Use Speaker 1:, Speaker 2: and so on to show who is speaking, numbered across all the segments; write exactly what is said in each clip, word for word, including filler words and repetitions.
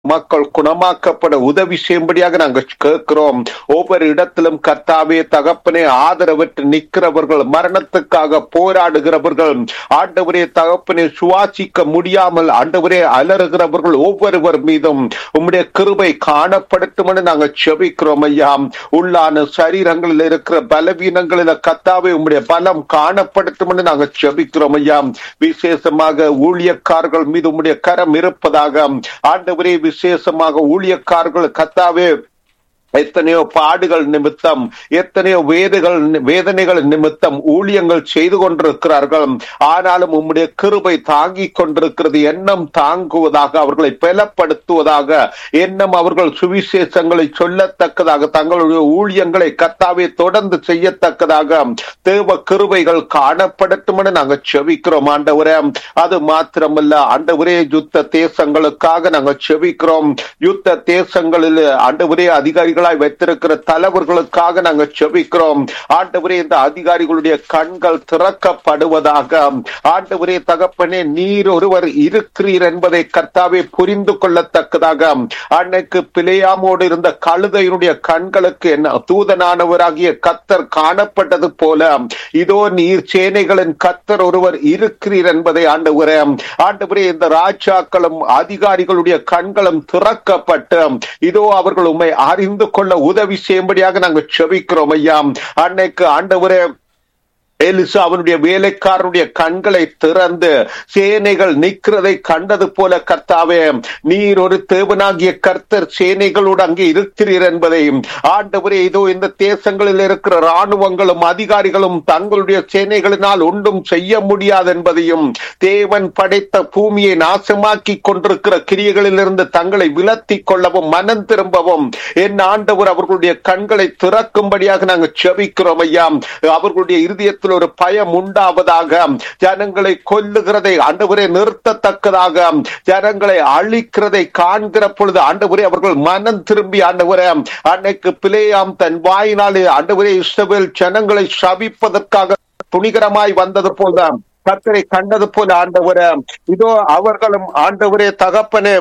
Speaker 1: மக்கள் குணமாக்கப்பட உதவி செய்யும்படியாக நாங்கள் கேட்கிறோம். ஒவ்வொரு இடத்திலும் கர்த்தாவே தகப்பனே ஆதரவற்று நிற்கிறவர்கள், மரணத்துக்காக போராடுகிறவர்கள், ஆண்டவரே தகப்பனே சுவாசிக்க முடியாமல் ஆண்டவரே அலறுகிறவர்கள் ஒவ்வொருவர் மீதும் உம்முடைய கிருபை காணப்படுத்தும் என்று நாங்கள் செபிக்கிறோம் ஐயா. உள்ளான சரீரங்களில் இருக்கிற பலவீனங்களில் கர்த்தாவே உம்முடைய பலம் காணப்படுத்தும் என்று நாங்கள் செபிக்கிறோம் ஐயா. விசேஷமாக ஊழியக்காரர்கள் மீது உம்முடைய கரம் இருப்பதாக ஆண்டவரே, விசேஷமாக ஊழியக்காரர்கள் கர்த்தாவே எத்தனையோ பாடுகள் நிமித்தம், எத்தனையோ வேதுகள் வேதனைகள் நிமித்தம் ஊழியங்கள் செய்து கொண்டிருக்கிறார்கள். ஆனாலும் உம்முடைய கிருபை தாங்கிக் கொண்டிருக்கிறது. எண்ணம் தாங்குவதாக, அவர்களை பலப்படுத்துவதாக, எண்ணம் அவர்கள் சுவிசேஷங்களை சொல்லத்தக்கதாக, தங்களுடைய ஊழியங்களை கர்த்தாவே தொடர்ந்து செய்யத்தக்கதாக தேவ கிருபைகள் காணப்படட்டும் என நாங்கள் செபிக்கிறோம் ஆண்டவரே. அது மாத்திரமல்ல ஆண்டவரே, யுத்த தேசங்களுக்காக நாங்கள் செபிக்கிறோம். யுத்த தேசங்களில் ஆண்டவரே அதிகாரிகள் வைத்திருக்கிற தலைவர்களுக்காக நாங்கள் செபிக்கிறோம் ஆண்டவரே. இந்த அதிகாரிகளுடைய கண்கள் திறக்கப்படுவதாக ஆண்டவரே தகப்பனே, நீர் ஒருவர் இருக்கிறீர் என்பதை கர்த்தாவே புரிந்து கொள்ளத்தக்கதாக, அன்னைக்கு பிலேயாமோடு இருந்த கழுதையினுடைய கண்களுக்கு என்ன தூதனானவராகிய கர்த்தர் காணப்பட்டது போல இதோ நீர் சேனைகளின் கர்த்தர் ஒருவர் இருக்கிறீர் என்பதை ஆண்டவரே ஆண்டவரே இந்த ராஜாக்களும் அதிகாரிகளுடைய கண்களும் திறக்கப்பட்டு இதோ அவர்கள் உம்மை அறிந்து கொள்ள உதவி செய்யும்படியாக நாங்கள் செபிக்கிறோம் ஐயா. அன்னைக்கு ஆண்டவரே எலிசா அவனுடைய வேலைக்காரனுடைய கண்களை திறந்து சேனைகள் நிற்கிறதை கண்டது போல கர்த்தாவே, நீர் ஒரு தேவனாகிய கர்த்தர் சேனைகளோடு அங்கே இருக்கிறீர் என்பதையும் ஆண்டவரே, இதோ இந்த தேசங்களில் இருக்கிற இராணுவங்களும் அதிகாரிகளும் தங்களுடைய சேனைகளினால் ஒன்றும் செய்ய முடியாது என்பதையும், தேவன் படைத்த பூமியை நாசமாக்கி கொண்டிருக்கிற கிரியைகளிலிருந்து தங்களை விலத்தி கொள்ளவும் மனம் திரும்பவும் என் ஆண்டவர் அவர்களுடைய கண்களை திறக்கும்படியாக நாங்கள் செபிக்கிறோம் ஐயா. அவர்களுடைய இருதயத்தில் ஒரு பயம் உண்டாவதாக, ஜனங்களை கொல்லுகிறதை ஆண்டவரே நிறுத்தத்தக்கதாக, ஜனங்களை அழிக்கிறதை காண்கிற பொழுது ஆண்டவரே அவர்கள் மனம் திரும்பி ஆண்டவரே, அன்னைக்கு பிலேயாம் தன் வாயினாலே ஆண்டவரே இஸ்ரவேல் ஜனங்களை சபிப்பதற்காக துணிகரமாய் வந்தது போல கர்த்தரை கண்டது போல ஆண்டவரே, இதோ அவர்களும் ஆண்டவரே தகப்பனே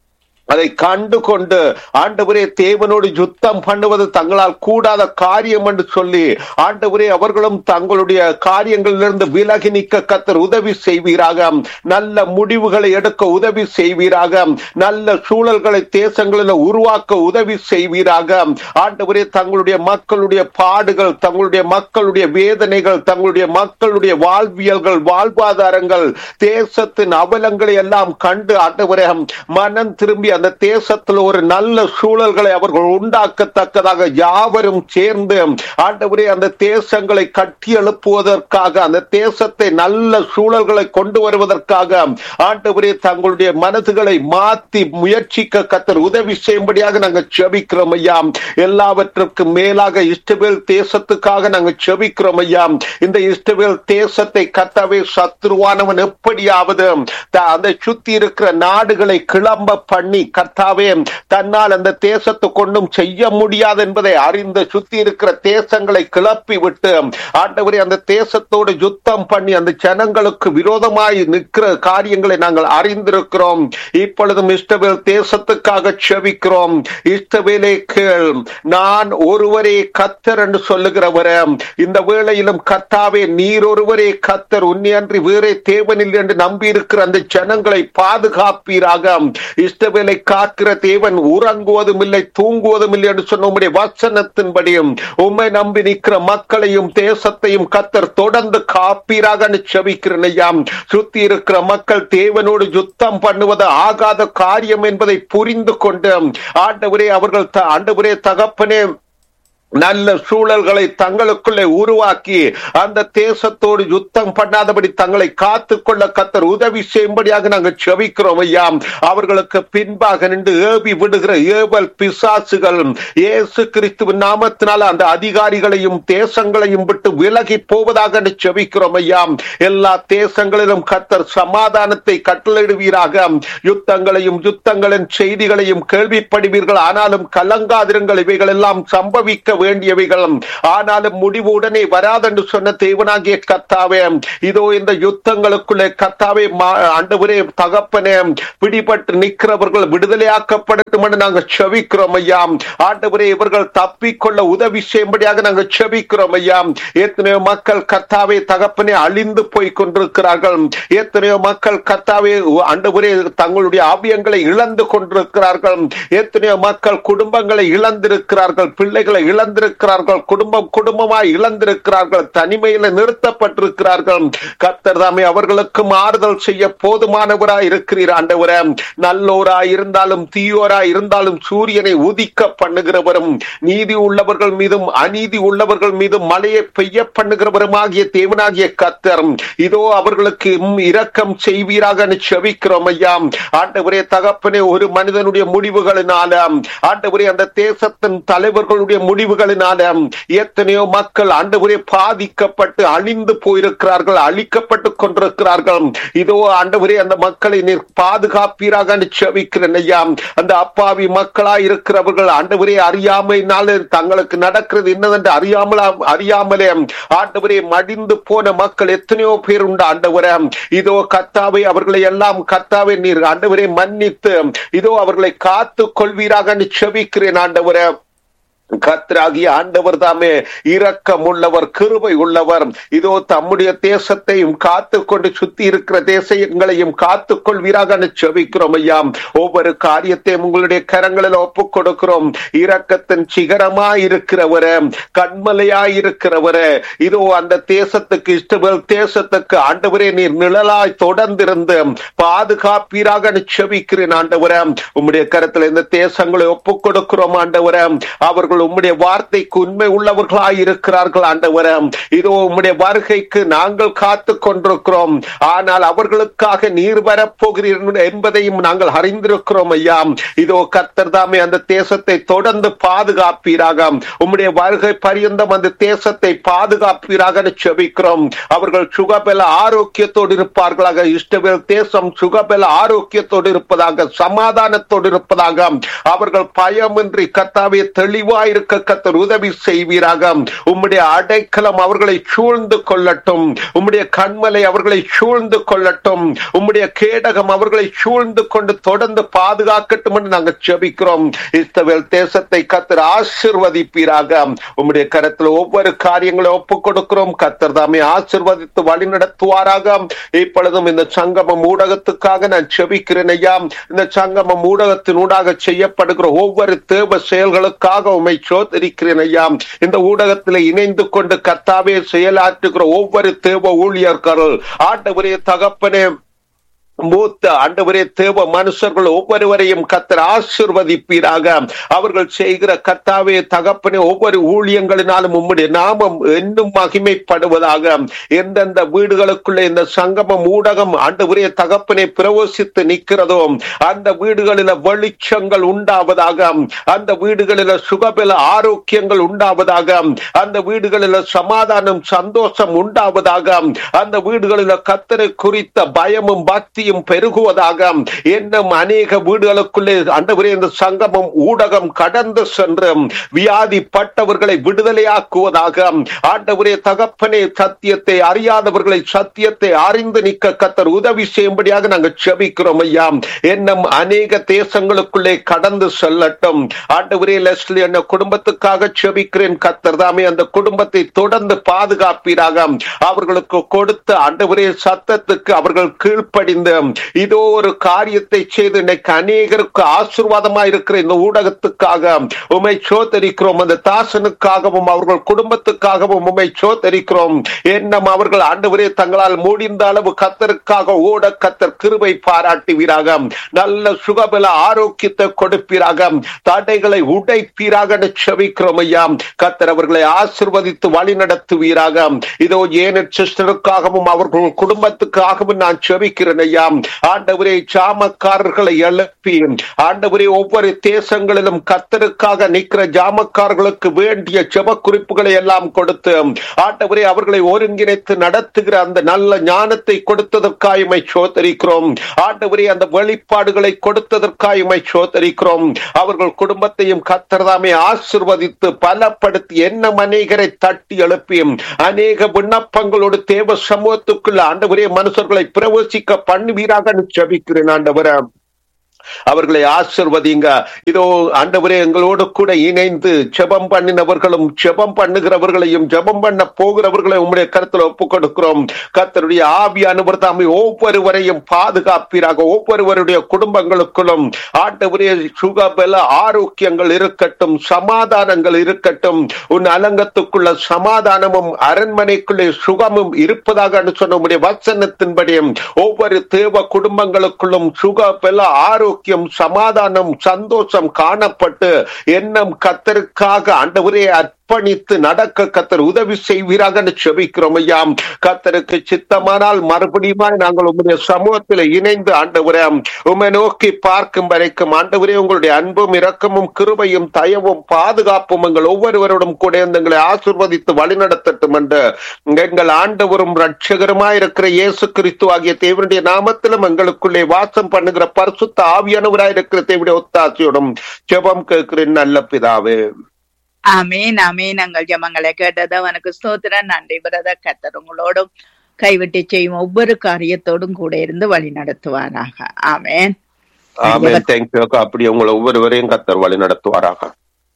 Speaker 1: அதை கண்டு கொண்டு ஆண்டவரே தேவனோடு யுத்தம் பண்ணுவது தங்களால் கூடாத காரியம் என்று சொல்லி ஆண்டவரே அவர்களும் தங்களுடைய காரியங்களிலிருந்து விலகி நிற்க கர்த்தர் உதவி செய்வீராக. நல்ல முடிவுகளை எடுக்க உதவி செய்வீராக. நல்ல சூழல்களை தேசங்களில் உருவாக்க உதவி செய்வீராக. ஆண்டவரே தங்களுடைய மக்களுடைய பாடுகள், தங்களுடைய மக்களுடைய வேதனைகள், தங்களுடைய மக்களுடைய வாழ்வியல்கள், வாழ்வாதாரங்கள், தேசத்தின் அவலங்களை எல்லாம் கண்டு ஆண்டவரே மனம் திரும்பி அந்த தேசத்தில் ஒரு நல்ல சூழல்களை அவர்கள் உண்டாக்கத்தக்கதாக யாவரும் சேர்ந்து ஆண்டவரே அந்த தேசங்களை கட்டி எழுப்புவதற்காக, அந்த தேசத்தை நல்ல சூழல்களை கொண்டு வருவதற்காக ஆண்டவரே தங்களுடைய மனதுகளை மாற்றி முயற்சிக்க கர்த்தர் உதவி செய்யும்படியாக நாங்கள் செபிக்கிறோம் ஐயா. எல்லாவற்றுக்கும் மேலாக இஸ்ரவேல் தேசத்துக்காக நாங்கள் செபிக்கிறோம் ஐயா. இந்த இஸ்ரவேல் தேசத்தை கர்த்தாவே சத்துருவானவன் எப்படியாவது அந்த சுத்தி இருக்கிற நாடுகளை கிளம்ப பண்ணி கர்த்தாவே தன்னால் அந்த தேசத்தை கொண்டும் செய்ய முடியாது என்பதை அறிந்து சுத்தி இருக்கிற தேசங்களை கிளப்பி விட்டு ஆண்டவரே அந்த தேசத்தோடு யுத்தம் பண்ணி அந்த ஜனங்களுக்கு விரோதமாய் நிற்கிற காரியங்களை நாங்கள் அறிந்திருக்கிறோம். இப்பொழுதும் இஸ்ரவேல் தேசத்துக்காக செபிக்கிறோம். இஸ்ரவேலே கேள், நான் ஒருவரே கர்த்தர் என்று சொல்லுகிறவரே, இந்த வேளையிலும் கர்த்தாவே நீர் ஒருவரே கர்த்தர், உன்னை அன்றி வேறே தேவனில் என்று நம்பி இருக்கிற அந்த ஜனங்களை பாதுகாப்பீராக. இஸ்ரவேலை காக்கிற தேவன் உறங்குவதும் இல்லை தூங்குவதும் இல்லை என்று சொன்ன உம்முடைய வசனத்தின்படியும் உம்மை நம்பி நிற்கிற மக்களையும் தேசத்தையும் கர்த்தர் தொடர்ந்து காப்பீராக செபிக்கிறேன் ஐயா. சுத்தி இருக்கிற மக்கள் தேவனோடு யுத்தம் பண்ணுவது ஆகாத காரியம் என்பதை புரிந்து கொண்டு ஆண்டவரே அவர்கள் ஆண்டவரே தகப்பனே நல்ல சூழல்களை தங்களுக்குள்ளே உருவாக்கி அந்த தேசத்தோடு யுத்தம் பண்ணாதபடி தங்களை காத்துக்கொள்ள கர்த்தர் உதவி செய்யும்படியாக நாங்கள் செபிக்கிறோம் ஐயா. அவர்களுக்கு பின்பாக நின்று ஏவி விடுகிற ஏவல் பிசாசுகள் இயேசு கிறிஸ்துவின் நாமத்தினால் அந்த அதிகாரிகளையும் தேசங்களையும் விட்டு விலகி போவதாக செபிக்கிறோம் ஐயா. எல்லா தேசங்களிலும் கர்த்தர் சமாதானத்தை கட்டளையிடுவீராக. யுத்தங்களையும் யுத்தங்களின் செய்திகளையும் கேள்விப்படுவீர்கள், ஆனாலும் கலங்காதிருங்கள், இவைகள் எல்லாம் சம்பவிக்க வேண்டியவைகள், ஆனாலும் முடிவு உடனே வராதென்று சொன்ன தேவனாகிய கர்த்தாவே, இதோ இந்த யுத்தங்களுக்குள்ளே கர்த்தாவே ஆண்டவரே தகப்பனே பிடிபட்டு நிற்கிறவர்கள் விடுதலையாக்கப்படட்டும் என்று நாங்கள் செபிக்கிறோம் ஐயா. ஆண்டவரே இவர்கள் தப்பிக்கொள்ள உதவி செய்யும்படியாக நாங்கள் செபிக்கிறோம் ஐயா. எத்தனையோ மக்கள் கர்த்தாவே தகப்பனே அழிந்து போய் கொண்டிருக்கிறார்கள். எத்தனையோ மக்கள் கர்த்தாவே ஆண்டவரே தங்களுடைய ஆவியங்களை இழந்து கொண்டிருக்கிறார்கள். எத்தனையோ மக்கள் குடும்பங்களை இழந்திருக்கிறார்கள், பிள்ளைகளை இழந்திருக்கிறார்கள், குடும்பம் குடும்பமாய் இழந்திருக்கிறார்கள், தனிமையில நிறுத்தப்பட்டிருக்கிறார்கள். கர்த்தர் தாமே அவர்களுக்கு ஆறுதல் செய்ய போதுமானவராய் இருக்கிறீர் ஆண்டவரே. நல்லோராய் இருந்தாலும் தீயோராய் இருந்தாலும் சூரியனை உதிக்க பண்ணுகிறவரும் நீதி உள்ளவர்கள் மீதும் அநீதி உள்ளவர்கள் மீதும் மழையை பெய்ய பண்ணுகிறவரும் ஆகிய தேவனாகிய கர்த்தர் இதோ அவர்களுக்கு இரக்கம் செய்வீராக செபிக்கிறோம் ஐயா. ஆண்டவரே தகப்பனே ஒரு மனிதனுடைய முடிவுகளினால ஆண்டவரே அந்த தேசத்தின் தலைவர்களுடைய முடிவுகளினால எத்தனையோ மக்கள் ஆண்டவரே பாதிக்கப்பட்டு அழிந்து போயிருக்கிறார்கள், அழிக்கப்பட்டு கொண்டிருக்கிறார்கள். இதோ ஆண்டவரே அந்த மக்களை நீர் பாதுகாப்பீராக செபிக்கிறேன் ஐயா. அந்த அப்பாவி மக்களாய் இருக்கிறவர்கள் ஆண்டவரே அறியாமையினால தங்களுக்கு நடக்கிறது என்னவென்று அறியாமலா அறியாமலே ஆண்டவரே மடிந்து போன மக்கள் எத்தனையோ பேர் உண்டு ஆண்டவரே. இதோ கர்த்தாவே அவர்களை எல்லாம் கர்த்தாவே நீர் ஆண்டவரே மன்னித்து இதோ அவர்களை காத்து கொள்வீராக செபிக்கிறேன் ஆண்டவரே. கர்த்தராகிய ஆண்டவர் தாமே இரக்கம் உள்ளவர், கிருபை உள்ளவர். இதோ தம்முடைய தேசத்தையும் காத்து கொண்டு சுத்தி இருக்கிற தேசங்களையும் காத்து கொள்வீராக செபிக்கிறோம் ஐயா. ஒவ்வொரு காரியத்தையும் உங்களுடைய கரங்களில் ஒப்புக் கொடுக்கிறோம். இரக்கத்தின் சிகரமாய் இருக்கிறவரே, கண்மலையாய் இருக்கிறவரே, இதோ அந்த தேசத்துக்கு இஸ்ரவேல் தேசத்துக்கு ஆண்டவரே நீர் நிழலாய் தொடர்ந்திருந்து பாதுகாப்பீராக செபிக்கிறேன் ஆண்டவரே. உம்முடைய கரத்தில் இந்த தேசங்களை ஒப்புக் கொடுக்கிறோம் ஆண்டவரே. அவர்கள் உம்முடைய வார்த்தைக்கு உண்மை உள்ளவர்களாய் இருக்கிறார்கள் ஆண்டவரே. இதோ உம்முடைய வருகைக்கு நாங்கள் காத்து கொண்டிருக்கிறோம். ஆனால் அவர்களுக்காக நீர் வரப்போகிறீர்கள் என்பதையும் நாங்கள் அறிந்திருக்கிறோம் ஐயா. இதோ கர்த்தர் தாமே அந்த தேசத்தை தொடர்ந்து பாதுகாப்பீராக. உம்முடைய வருகை பரியந்தம் அந்த தேசத்தை பாதுகாப்பீராக செபிக்கிறோம். அவர்கள் சுகபல ஆரோக்கியத்தோடு இருப்பார்களாக. இஸ்ரவேல் தேசம் சுகபல ஆரோக்கியத்தோடு இருப்பதாக, சமாதானத்தோடு இருப்பதாக, அவர்கள் பயமின்றி கர்த்தாவே தெளிவாய் இருக்க கர்த்தர் உதவி செய்வீராக. உம்முடைய அடைக்கலம் அவர்களை சூழ்ந்து கொள்ளட்டும். உம்முடைய கண்மலை அவர்களை சூழ்ந்து கொள்ளட்டும். உம்முடைய கேடகம் அவர்களை சூழ்ந்து கொண்டு தொடர்ந்து பாதுகாக்கட்டும் என்று நாங்கள் ஜெபிக்கிறோம். இஸ்ரவேல் தேசத்தை கர்த்தர் ஆசீர்வதிப்பீராக. உம்முடைய கரத்தில் ஒவ்வொரு காரியங்களை ஒப்புக் கொடுக்கிறோம். கர்த்தர் தாமே ஆசீர்வதித்து வழி நடத்துவாராக. இப்பொழுதும் இந்த சங்கமம் ஊடகத்துக்காக நான் ஜெபிக்கிறேன் ஐயா. இந்த சங்கமம் ஊடகத்தின் ஊடாக செய்யப்படுகிற ஒவ்வொரு தேவ செயல்களுக்காக உம்மை சோதரிக்கிறேன் ஐயா. இந்த ஊடகத்தில் இணைந்து கொண்டு கர்த்தாவே செயலாற்றுகிற ஒவ்வொரு தேவ ஊழியர்கள் ஆண்டவரே தகப்பனே மூத்த ஆண்டவரே தேவ மனுஷர்கள் ஒவ்வொருவரையும் கர்த்தர் ஆசீர்வதிப்பீராக. அவர்கள் செய்கிற கர்த்தாவே தகப்பனே ஒவ்வொரு ஊழியங்களினாலும் உம்முடைய நாமம் இன்னும் மகிமைப்படுவதாக. எந்தெந்த வீடுகளுக்குள்ளே இந்த சங்கமம் ஊடகம் ஆண்டவரே தகப்பனே பிரவேசித்து நிற்கிறதோ அந்த வீடுகளில் வெளிச்சங்கள் உண்டாவதாக. அந்த வீடுகளில் சுகபல ஆரோக்கியங்கள் உண்டாவதாக. அந்த வீடுகளில் சமாதானம் சந்தோஷம் உண்டாவதாக. அந்த வீடுகளில் கர்த்தரை குறித்த பயமும் பக்தி பெருகுவதாக. இன்னும் அநேக வீடுகளுக்குள்ளே ஆண்டவரே இந்த சங்கமம் ஊடகம் கடந்து சென்று வியாதிப்பட்டவர்களை விடுதலையாக்குவதாக. ஆண்டவரே தகப்பனே சத்தியத்தை அறியாதவர்களை சத்தியத்தை அறிந்து நிற்க கர்த்தர் உதவி செய்யும்படியாக நாங்கள் ஜெபிக்கிறோம் ஐயா. இன்னும் அநேக தேசங்களுக்குள்ளே கடந்து செல்லட்டும். ஆண்டவரே லெஸ்லி என்ன குடும்பத்துக்காக ஜெபிக்கிறேன். கர்த்தர் தாமே அந்த குடும்பத்தை தொடர்ந்து பாதுகாப்பீராக. அவர்களுக்கு கொடுத்த ஆண்டவரே சத்தத்துக்கு அவர்கள் கீழ்ப்படிந்து இதோ ஒரு காரியத்தை செய்து இன்னைக்கு அநேகருக்கு ஆசீர்வாதமாக இருக்கிற இந்த ஊடகத்துக்காக உம்மை சோதரிக்கிறோம். அந்த தாசனுக்காகவும் அவர்கள் குடும்பத்துக்காகவும் உம்மை சோதரிக்கிறோம். என்னும் அவர்கள் ஆண்டவரே தங்களால் முடிந்த அளவு கர்த்தருக்காக ஓட கர்த்தர் கிருபை பாராட்டுவீராக. நல்ல சுகபல ஆரோக்கியத்தை கொடுப்பீராக. தடைகளை உடைப்பீராக செபிக்கிறோம் ஐயா. கர்த்தர் அவர்களை ஆசீர்வதித்து வழி நடத்துவீராக. இதோ ஏன் சிஸ்டருக்காகவும் அவர்கள் குடும்பத்துக்காகவும் நான் செபிக்கிறேன் ஐயா. ஐயா. ஆண்டவரே, ஜாமக்காரர்களை எழுப்பி ஆண்டவரே ஒவ்வொரு தேசங்களிலும் கர்த்தருக்காக நிற்கிற ஜாமக்காரர்களுக்கு வேண்டிய ஜெப குறிப்புகளை எல்லாம் கொடுத்து ஆண்டவரே அவர்களை ஒருங்கிணைத்து நடத்துகிற அந்த நல்ல ஞானத்தை கொடுத்ததற்காக உம்மை ஸ்தோத்திரிக்கிறோம். ஆண்டவரே, அந்த வெளிப்பாடுகளை கொடுத்ததற்காக உம்மை ஸ்தோத்திரிக்கிறோம். அவர்கள் குடும்பத்தையும் கர்த்தர் தாமே ஆசீர்வதித்து பலப்படுத்தி என்ன அநேகரை தட்டி எழுப்பி அநேக விண்ணப்பங்களோடு தேவ சமூகத்துக்குள்ள ஆண்டவரே மனுஷர்களை பிரவேசிக்க பண்ணுவீராக ஜெபிக்கிறேன். ஆண்டவரே, அவர்களை ஆசீர்வதிங்க. இதோ ஆண்டவரே, எங்களோடு கூட இணைந்து ஜெபம் பண்ணினவர்களும் ஜெபம் பண்ணுகிறவர்களையும் ஜெபம் பண்ண போகிறவர்களையும் உம்முடைய கருத்துல ஒப்புக் கொடுக்கிறோம். கர்த்தருடைய ஆவியானவர் தாமே ஒவ்வொருவரையும் பாதுகாப்பீராக. ஒவ்வொருவருடைய குடும்பங்களுக்குள்ளும் ஆண்டவரே சுகபல ஆரோக்கியங்கள் இருக்கட்டும், சமாதானங்கள் இருக்கட்டும். உன் அலங்கத்துக்குள்ள சமாதானமும் அரண்மனைக்குள்ளே சுகமும் இருப்பதாக சொன்ன உம்முடைய வசனத்தின்படி ஒவ்வொரு தேவ குடும்பங்களுக்குள்ளும் சுகபல ஆரோக்கியம், சமாதானம், சந்தோஷம் காணப்பட்டு எண்ணம் கர்த்தருக்காக ஆண்டவரே அர்ப்பணித்து நடக்க கர்த்தர் உதவி செய்வீராக ஜெபிக்கிறோம் ஐயா. கர்த்தருக்கு சித்தமானால் மறுபடியும் நாங்கள் உங்களுடைய சமூகத்தில் இணைந்து ஆண்டவரே உம்மை நோக்கி பார்க்கும் வரைக்கும் ஆண்டவரே உங்களுடைய அன்பும் இரக்கமும் கிருபையும் தயவும் பாதுகாப்பும் எங்கள் ஒவ்வொருவரோடும் கூட எங்களை ஆசீர்வதித்து வழிநடத்தட்டும் என்று எங்கள் ஆண்டவரும் இரட்சகருமாய் இருக்கிற இயேசு கிறிஸ்து ஆகிய தேவனுடைய நாமத்திலும் எங்களுக்குள்ளே வாசம் பண்ணுகிற பரிசுத்த ஆவியானவராய் இருக்கிற தேவனுடைய ஒத்தாசையோடும் ஜெபம் கேட்கிறேன் நல்ல பிதாவே.
Speaker 2: ஆமேன் ஆமேன். நாங்கள் ஜெபங்களை கேட்டது அவனுக்கு ஸ்தோத்திரம். நன்றி பிரதர். கர்த்தர் உங்களோடும் கைவிட்டு செய்யும் ஒவ்வொரு காரியத்தோடும் கூட இருந்து வழி நடத்துவாராக. ஆமேன்
Speaker 1: ஆமேன். தேங்க்யூ. அப்படி உங்களை ஒவ்வொருவரையும் கர்த்தர் வழி நடத்துவாராக.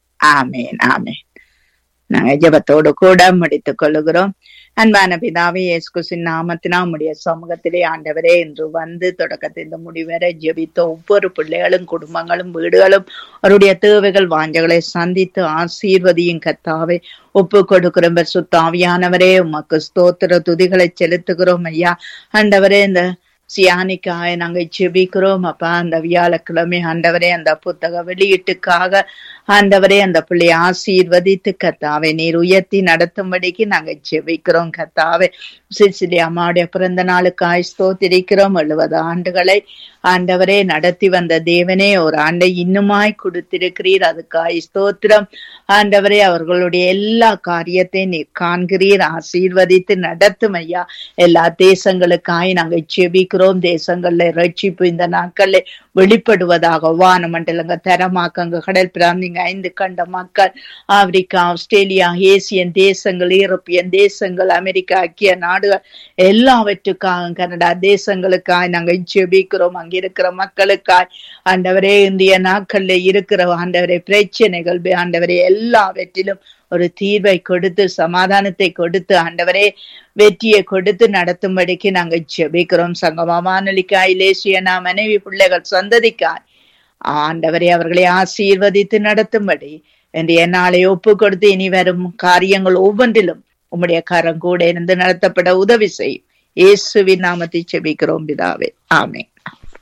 Speaker 2: ஆமேன் ஆமேன். நாங்க ஜெபத்தோடு கூட முடித்துக் கொள்ளுகிறோம். அன்பான பிதாவே, இயேசு கிறிஸ்துவின் நாமத்தினா உம்முடைய சமூகத்திலே ஆண்டவரே இன்று வந்து தொடக்கத்திலிருந்து முடிவரை ஜெபித்த ஒவ்வொரு பிள்ளைகளும் குடும்பங்களும் வீடுகளும் அவருடைய தேவைகள் வாஞ்சகளை சந்தித்து ஆசீர்வதியும் கர்த்தாவே. ஒப்பு கொடுக்கிறோம் பரிசுத்த ஆவியானவரே, உமக்கு ஸ்தோத்திர துதிகளை செலுத்துகிறோம் ஐயா. ஆண்டவரே, இந்த சியானிக்காக நாங்க ஜெபிக்கிறோம் அப்பா. அந்த வியாழக்கிழமை ஆண்டவரே அந்த புத்தக வெளியீட்டுக்காக ஆண்டவரே அந்த பிள்ளையை ஆசீர்வதித்து கர்த்தாவே நீர் உயர்த்தி நடத்தும்படிக்கு நாங்க ஜெபிக்கிறோம் கர்த்தாவே. சிசிலி அம்மாவுடைய பிறந்த நாளுக்காய் ஸ்தோத்திரிக்கிறோம். எழுபது ஆண்டுகளை ஆண்டவரே நடத்தி வந்த தேவனே ஒரு ஆண்டை இன்னுமாய் கொடுத்திருக்கிறீர். அதுக்காய் ஸ்தோத்திரம் ஆண்டவரே. அவர்களுடைய எல்லா காரியத்தை நீர் காண்கிறீர். ஆசீர்வதித்து நடத்தும் ஐயா. எல்லா தேசங்களுக்காய் நாங்க ஜெபிக்கிறோம். தேசங்கள்ல ரட்சிப்பு இந்த நாட்கள்ல வெளிப்படுவதாக வான மண்டலங்க தரமாக்கங்க கடல் பிராந்திங்க ஐந்து கண்ட மக்கள் ஆப்பிரிக்கா, ஆஸ்திரேலியா, ஏசியன் தேசங்கள், யூரோப்பியன் தேசங்கள், அமெரிக்கா, ஐக்கிய நாடுகள் எல்லாவற்றுக்காக கனடா தேசங்களுக்காய் நாங்கள் ஜெபிக்கிறோம். அங்க இருக்கிற மக்களுக்காய் ஆண்டவரே இந்திய நாட்கள்ல இருக்கிற ஆண்டவரே பிரச்சனைகள் ஆண்டவரே எல்லாவற்றிலும் ஒரு தீர்வை கொடுத்து சமாதானத்தை கொடுத்து ஆண்டவரே வெற்றியை கொடுத்து நடத்தும்படிக்கு நாங்க ஜெபிக்கிறோம். சங்கமா வானொலிக்காய் லேசியனா மனைவி பிள்ளைகள் சந்ததிக்காய் ஆண்டவரே அவர்களை ஆசீர்வதித்து நடத்தும்படி என்று நாளை ஒப்பு கொடுத்து இனி வரும் காரியங்கள் ஒவ்வொன்றிலும் உம்முடைய கரம் கூட இருந்து நடத்தப்பட உதவி செய்யும். இயேசுவின் நாமத்தை ஜெபிக்கிறோம் பிதாவே. ஆமென்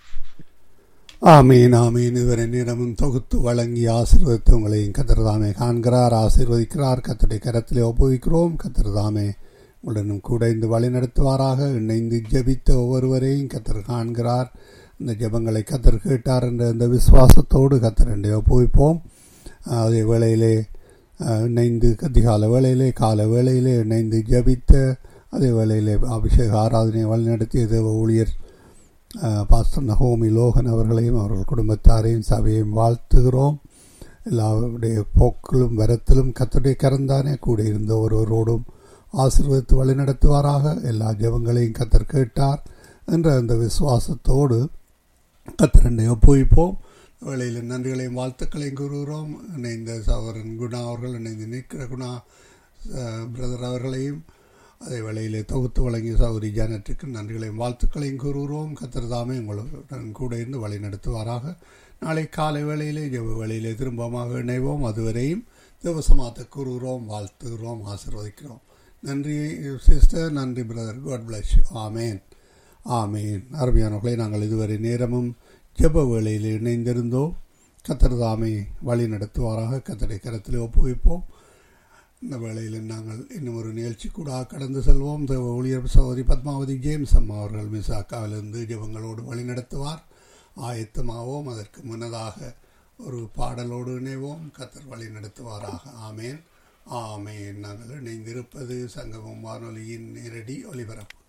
Speaker 3: ஆமீன் ஆமீன். இவரை நேரமும் தொகுத்து வழங்கி ஆசீர்வதித்து உங்களையும் கத்திரதாமே காண்கிறார், ஆசீர்வதிக்கிறார். கத்தருடைய கரத்திலே ஒப்புவிக்கிறோம். கத்திரதாமே உடனும் கூட இந்த வழி நடத்துவாராக. இணைந்து ஜெபித்த ஒவ்வொருவரையும் கத்தர் காண்கிறார். இந்த ஜெபங்களை கத்தர் கேட்டார் என்ற அந்த விசுவாசத்தோடு கத்தரண்டை ஒப்புவிப்போம். அதே வேளையிலே இணைந்து அதிகால வேளையிலே கால வேளையிலே இணைந்து ஜெபித்த அதே வேளையிலே அபிஷேக ஆராதனை வழிநடத்திய தேவ ஊழியர் பாஸ்டர் நகோமி லோகன் அவர்களையும் அவர்கள் குடும்பத்தாரையும் சபையையும் வாழ்த்துகிறோம். எல்லாருடைய போக்கிலும் வரத்திலும் கர்த்தருடைய கரந்தானே கூட இருந்த ஒருவரோடும் ஆசீர்வதித்து வழிநடத்துவாராக. எல்லா ஜெபங்களையும் கர்த்தர் கேட்டார் என்ற அந்த விசுவாசத்தோடு கர்த்தரண்டை ஒப்புவிப்போம். வேளையில் நன்றிகளையும் வாழ்த்துக்களையும் கூறுகிறோம். இணைந்த சகோதரன் குணா அவர்கள், இணைந்து நிற்கிற குணா பிரதர் அவர்களையும் அதே வேளையிலே தொகுத்து வழங்கிய சகோதரி ஜானட்டுக்கு நன்றிகளையும் வாழ்த்துக்களையும் கூறுகிறோம். கர்த்தர் தாமே உங்களுடன் கூட இருந்து வழி நடத்துவாராக. நாளை காலை வேளையிலே ஜெப வேளையிலே திரும்பமாக இணைவோம். அதுவரையும் தேவசமாத்த கூறுகிறோம், வாழ்த்துகிறோம், ஆசீர்வதிக்கிறோம். நன்றி சிஸ்டர், நன்றி பிரதர். God bless you. ஆமேன் ஆமேன். அருமையானவர்களை, நாங்கள் இதுவரை நேரமும் ஜெப வேளையில் இணைந்திருந்தோம். கர்த்தர் தாமே வழி நடத்துவாராக. கர்த்தருடைய கரத்தில் ஒப்புவிப்போம். இந்த வேளையில் நாங்கள் இன்னும் ஒரு நிகழ்ச்சி கூட கடந்து செல்வோம். ஊழியர் சகோதரி பத்மாவதி ஜேம்ஸ் அம்மா அவர்கள் மிசாக்காவிலிருந்து ஜெபங்களோடு வழிநடத்துவார். ஆயத்தமாவோம். அதற்கு முன்னதாக ஒரு பாடலோடு இணைவோம். கர்த்தர் வழி நடத்துவாராக. ஆமேன் ஆமேன். நாங்கள் இணைந்திருப்பது சங்கமம் வானொலியின் நேரடி ஒலிபரப்பு.